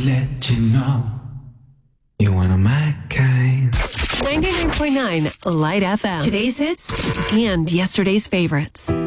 let you know you're one of my kind. 99.9 Light FM. Today's hits and yesterday's favorites.